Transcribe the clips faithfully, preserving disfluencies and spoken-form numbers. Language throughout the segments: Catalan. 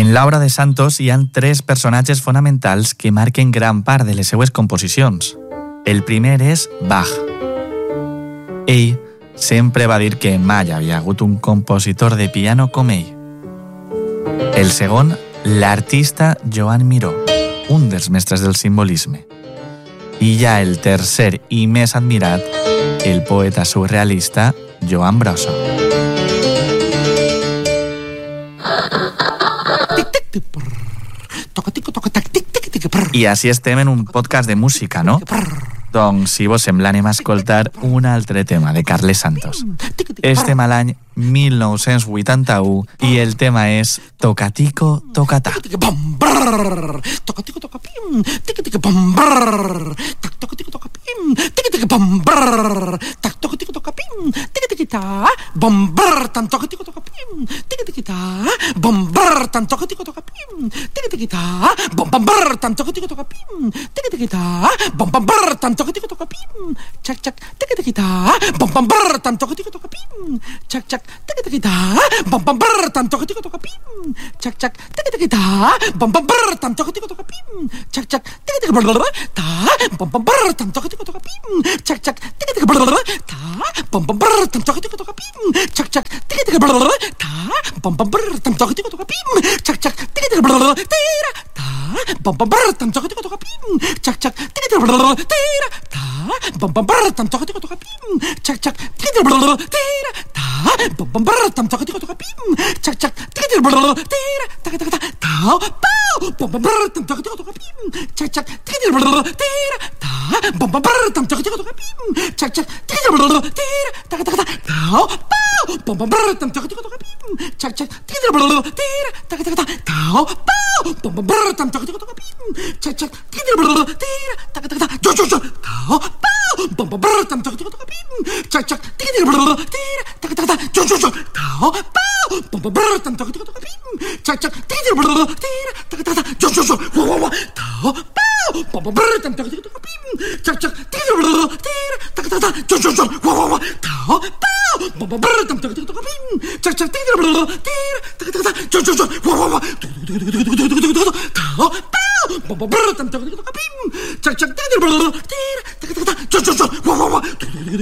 En l'obra de Santos hi ha tres personatges fonamentals que marquen gran part de les seues composicions. El primer és Bach. Ell sempre va dir que mai havia hagut un compositor de piano com ell. El segon, l'artista Joan Miró, un dels mestres del simbolisme. I ja el tercer i més admirat, el poeta surrealista Joan Brossa. I així estem en un podcast de música, no? Doncs, si vos sembla, anem a escoltar un altre tema de Carles Santos. Estem a l'any mil nou-cents vuitanta-u i el tema és Tocatico Tocatà. Tocatico Tocapim, tic-tic bam brrr, tac tocatico tocapim, tic-tic bam brrr, tac tocatico tocapim, tic-tic-ta, bam brrr, tan tocatico tocapim, tic-tic-ta, bam brrr, tan tocatico tocapim, tic-tic-ta, bam bam brrr, tan tocatico tocapim, tic-tic-ta, bam bam brrr, tan tocatico tocapim, chac chac, tic-tic-ta, bam bam brrr, tan tocatico tocapim, chac chac, tic-tic-ta, bam bam brrr, tan tocatico tocapim, chac chac, tic-tic-ta, bam bam brrr, tan tocatico tocapim, chac chac, tic-tic brrr, ta, bam bam brrr, tan tocatico tocapim, chac chac, tic-tic brrr, ta, bam bam brrr, tan tocatico tocapim, chac chac, tic-tic brrr, ta, bam bam brrr, tan tocatico tocapim, chac chac, tic-tic brrr, tira, ta, bam bam brrr, tan tocatico tocapim, chac chac, tic-tic brrr, tira, ta, bam bam brrr, tan tocatico tocapim, chac chac, tic-tic brrr, tira, ta, bam bam brrr, tan tocatico tocapim, chac chac, tic-tic brrr, tira, ta ta ta ta, ta, pow, bam bam brrr, tan tocatico tocapim, chac chac, tic-tic brrr, tira, ta, bam bam brrr, tan tocatico tocapim, chac chac, tic-tic brrr, tira, ta ta ta ta, ta, pow, bam bam brrr, tan tocatico tocapim, chac chac, tic-tic brrr, tira, ta ta ta ta, ta, pow, bam bam brrr, tan tocatico tocapim, chac chac, tic-tic brrr, tira, ta ta ta ta, jo jo jo, ta, pow, bam bam brrr, tan tocatico tocapim, chac chac, tic-tic brrr, tira, ta ta ta ta, jo jo jo, ta, pow, bam bam brrr, tan tocatico tocapim, chac chac, tic-tic brrr, tira, ta ta ta, jo jo jo, wa wa wa, ta, pow, bam bam brrr, tan tocatico tocapim, chac chac, tic-tic brrr, tira, ta ta ta, jo jo jo, wa wa wa, ta, pow, bam bam brrr, tan tocatico tocapim, chac chac, tic-tic brrr, tira, ta ta ta, jo jo jo, wa wa wa, ta, pow, bam bam brrr, tan tocatico tocapim, chac chac, tic-tic brrr, tira, ta ta ta, jo jo jo, wa wa wa,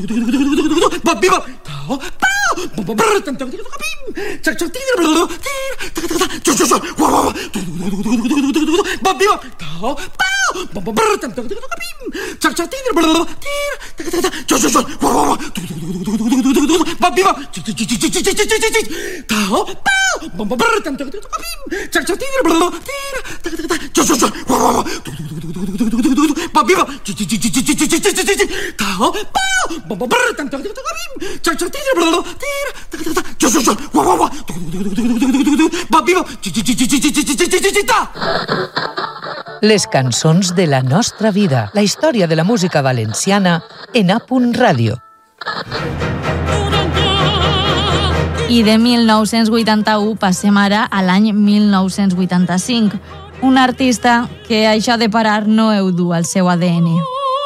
bam bim, ta, pow, bam bam brrr, tan tocatico tocapim, chac chac, tic-tic brrr, tira, ta ta ta, jo jo jo, wa wa wa, bam bim, ta, pow, bam bam brrr, tan tocatico tocapim, chac chac, tic-tic brrr, tira, ta ta ta, jo jo jo, wa wa wa, bam bim, ta, pow, bam bam brrr, tan tocatico tocapim, chac chac, tic-tic brrr, tira, ta ta ta, jo jo jo, wa wa wa, bam bim, ta, pow, bam bam brrr, tan tocatico tocapim, chac chac, tic-tic brrr, tira, ta ta ta, jo jo jo, wa wa wa, bam bim, ta. Les cançons de la nostra vida, la història de la música valenciana en A Punt Ràdio. I de mil nou-cents vuitanta-u passem ara a l'any mil nou-cents vuitanta-cinc, un artista que això de parar no ho du al seu A D N.